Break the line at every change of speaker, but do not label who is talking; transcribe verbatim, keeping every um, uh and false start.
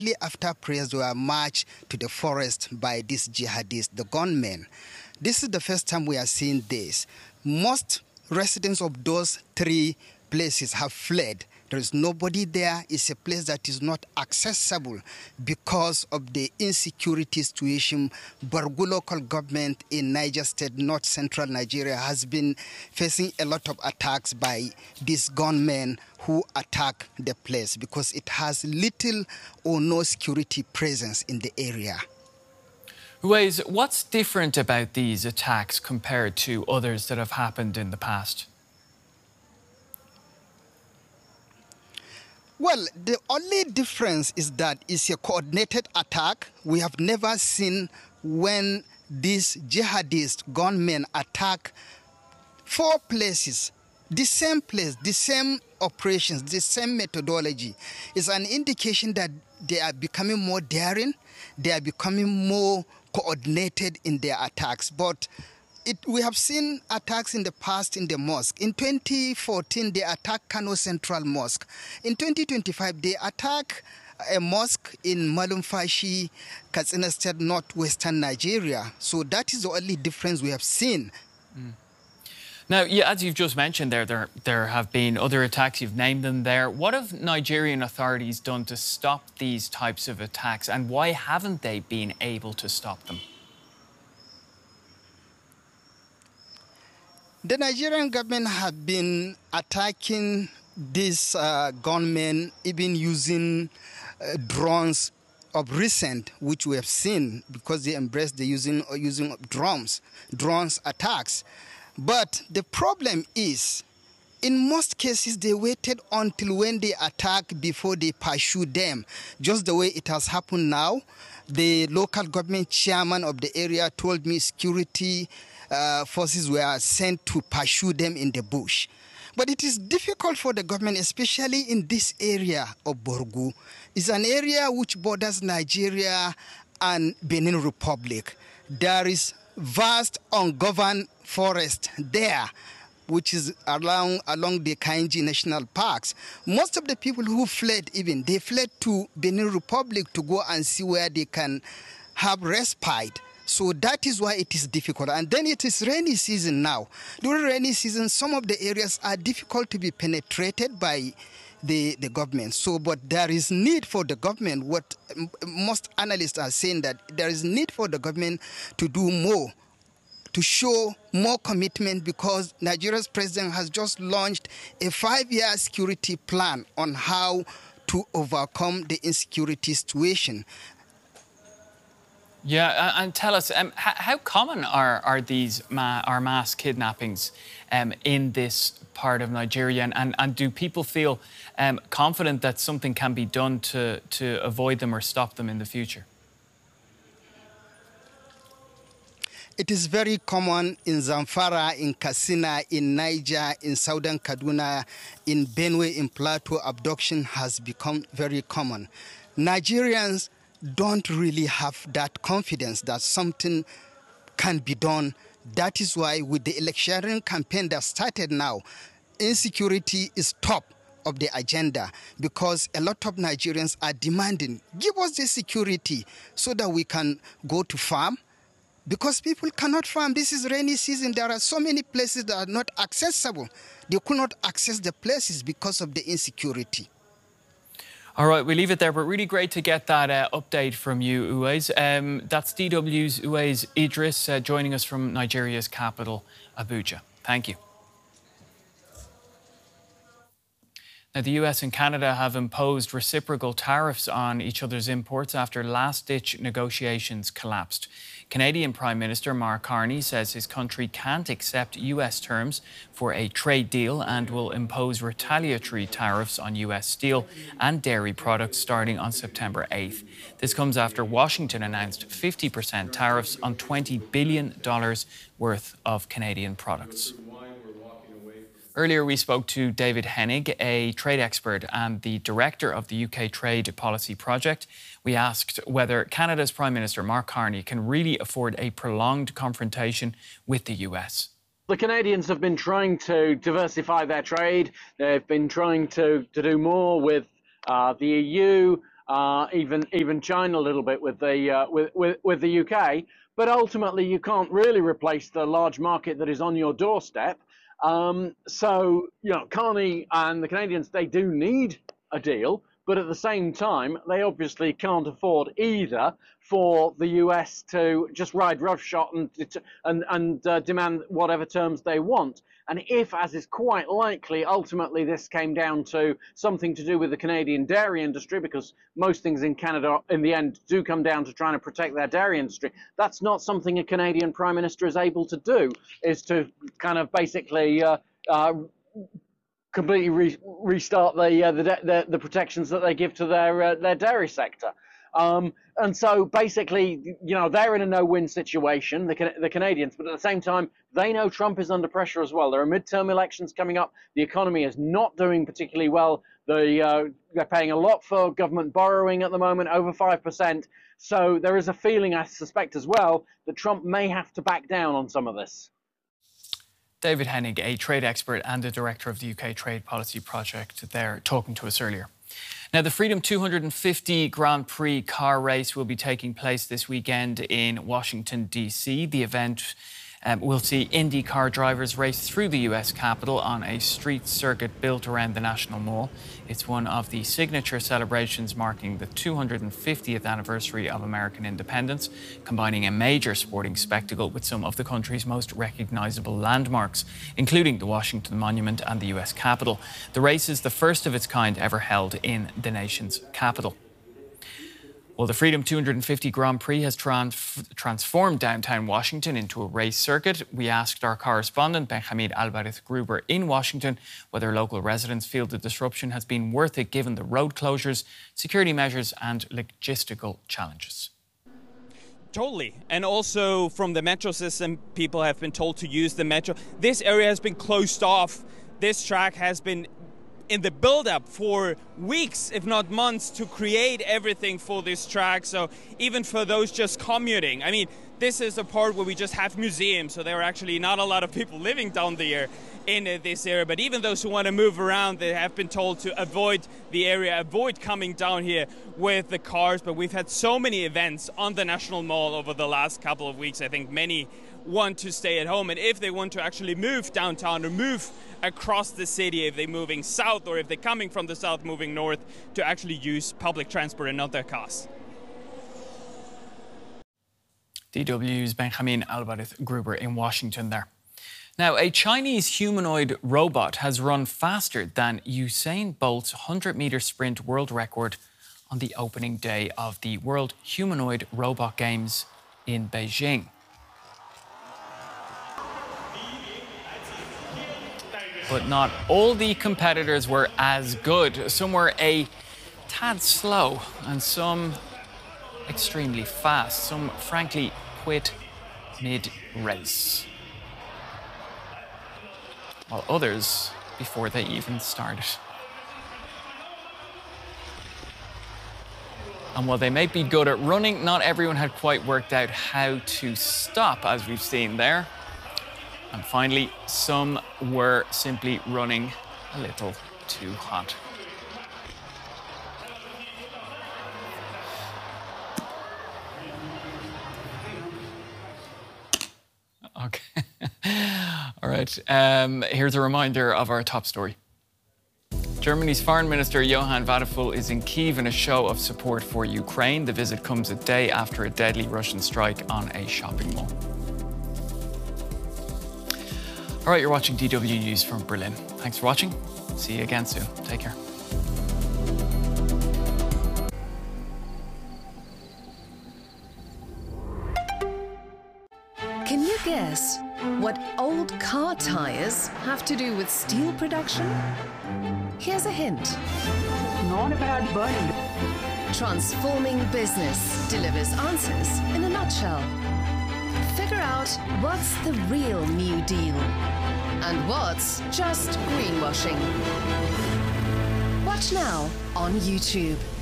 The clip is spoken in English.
after prayers, they were marched to the forest by these jihadists, the gunmen. This is the first time we are seeing this. Most residents of those three places have fled. There is nobody there. It's a place that is not accessible because of the insecurity situation. Borgu local government in Niger State, North Central Nigeria, has been facing a lot of attacks by these gunmen who attack the place because it has little or no security presence in the area.
Uwais, what's different about these attacks compared to others that have happened in the past?
Well, the only difference is that it's a coordinated attack. We have never seen when these jihadist gunmen attack four places, the same place, the same operations, the same methodology. It's an indication that they are becoming more daring, they are becoming more coordinated in their attacks. But It, we have seen attacks in the past in the mosque. In twenty fourteen, they attacked Kano Central Mosque. In twenty twenty-five, they attacked a mosque in Malumfashi, Katsina State, northwestern Nigeria. So that is the only difference we have seen.
Mm. Now, yeah, as you've just mentioned there, there, there have been other attacks. You've named them there. What have Nigerian authorities done to stop these types of attacks, and why haven't they been able to stop them?
The Nigerian government have been attacking these uh, gunmen, even using uh, drones of recent, which we have seen because they embrace the using uh, using of drones, drones attacks. But the problem is, in most cases, they waited until when they attack before they pursue them, just the way it has happened now. The local government chairman of the area told me security Uh, forces were sent to pursue them in the bush. But it is difficult for the government, especially in this area of Borgu. It's an area which borders Nigeria and Benin Republic. There is vast ungoverned forest there, which is along, along the Kainji National Parks. Most of the people who fled even, they fled to Benin Republic to go and see where they can have respite. So that is why it is difficult. And then it is rainy season now. During rainy season, some of the areas are difficult to be penetrated by the, the government. So, but there is need for the government, what most analysts are saying, that there is need for the government to do more, to show more commitment, because Nigeria's president has just launched a five-year security plan on how to overcome the insecurity situation.
Yeah, and tell us, um, how common are, are these ma are mass kidnappings um, in this part of Nigeria? And, and, and do people feel um, confident that something can be done to, to avoid them or stop them in the future?
It is very common in Zamfara, in Katsina, in Niger, in southern Kaduna, in Benue, in Plateau. Abduction has become very common. Nigerians don't really have that confidence that something can be done. That is why with the election campaign that started now, insecurity is top of the agenda, because a lot of Nigerians are demanding, give us the security so that we can go to farm, because people cannot farm. This is rainy season. There are so many places that are not accessible. They could not access the places because of the insecurity.
All right, we leave it there, but really great to get that uh, update from you, Uwais. Um, that's D W's Uwais Idris uh, joining us from Nigeria's capital, Abuja. Thank you. Now, the U S and Canada have imposed reciprocal tariffs on each other's imports after last-ditch negotiations collapsed. Canadian Prime Minister Mark Carney says his country can't accept U S terms for a trade deal and will impose retaliatory tariffs on U S steel and dairy products starting on September eighth. This comes after Washington announced fifty percent tariffs on twenty billion dollars worth of Canadian products. Earlier, we spoke to David Hennig, a trade expert and the director of the U K Trade Policy Project. We asked whether Canada's Prime Minister Mark Carney can really afford a prolonged confrontation with the U S.
The Canadians have been trying to diversify their trade. They've been trying to, to do more with uh, the E U. uh, even even China a little bit with the uh, with, with with the U K. But ultimately, you can't really replace the large market that is on your doorstep. Um, so, you know, Carney and the Canadians, they do need a deal, but at the same time, they obviously can't afford either for the U S to just ride roughshod and and, and uh, demand whatever terms they want. And if, as is quite likely, ultimately this came down to something to do with the Canadian dairy industry, because most things in Canada in the end do come down to trying to protect their dairy industry, that's not something a Canadian Prime Minister is able to do, is to kind of basically uh, uh, completely re restart the, uh, the, the the protections that they give to their uh, their dairy sector. Um, and so basically, you know, they're in a no-win situation, the, the Canadians, but at the same time, they know Trump is under pressure as well. There are midterm elections coming up. The economy is not doing particularly well. The, uh, they're paying a lot for government borrowing at the moment, over five percent. So there is a feeling, I suspect as well, that Trump may have to back down on some of this.
David Hennig, a trade expert and the director of the U K Trade Policy Project, there talking to us earlier. Now, the Freedom two hundred fifty Grand Prix car race will be taking place this weekend in Washington, D C. The event um, will see IndyCar drivers race through the U S Capitol on a street circuit built around the National Mall. It's one of the signature celebrations marking the two hundred fiftieth anniversary of American independence, combining a major sporting spectacle with some of the country's most recognisable landmarks, including the Washington Monument and the U S Capitol. The race is the first of its kind ever held in the nation's capital. Well, the Freedom two hundred fifty Grand Prix has trans transformed downtown Washington into a race circuit. We asked our correspondent, Benjamin Alvarez-Gruber in Washington, whether local residents feel the disruption has been worth it given the road closures, security measures and logistical challenges.
Totally. And also from the metro system, people have been told to use the metro. This area has been closed off. This track has been in the build-up for weeks, if not months, to create everything for this track. So even for those just commuting, I mean, this is the part where we just have museums, so there are actually not a lot of people living down there in uh, this area. But even those who want to move around, they have been told to avoid the area, avoid coming down here with the cars. But we've had so many events on the National Mall over the last couple of weeks. I think many want to stay at home, and if they want to actually move downtown or move across the city, if they're moving south or if they're coming from the south moving north, to actually use public transport and not their cars.
D W's Benjamin Alvarez-Gruber in Washington there. Now, a Chinese humanoid robot has run faster than Usain Bolt's one hundred metre sprint world record on the opening day of the World Humanoid Robot Games in Beijing. But not all the competitors were as good. Some were a tad slow and some extremely fast. Some, frankly, quit mid-race, while others before they even started. And while they may be good at running, not everyone had quite worked out how to stop, as we've seen there. And finally, some were simply running a little too hot. Okay. All right. Um, here's a reminder of our top story. Germany's Foreign Minister Johann Vadeful is in Kyiv in a show of support for Ukraine. The visit comes a day after a deadly Russian strike on a shopping mall. All right, you're watching D W News from Berlin. Thanks for watching. See you again soon. Take care.
Can you guess what old car tires have to do with steel production? Here's a hint.
Not about burning.
Transforming Business delivers answers in a nutshell. Figure out what's the real New Deal and what's just greenwashing. Watch now on YouTube.